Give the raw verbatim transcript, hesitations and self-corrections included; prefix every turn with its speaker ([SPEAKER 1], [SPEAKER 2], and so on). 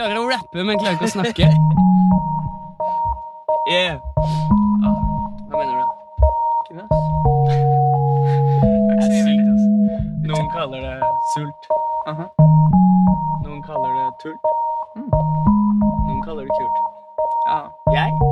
[SPEAKER 1] klarer å rappe, men klarer ikke å snakke. Yeah. Ah, hva mener du? Ikke det, ass. Det er sykt, ass. Noen kaller det sult. Aha. Noen kaller det tull. Mm. Noen kaller det kult. Ja. Jeg?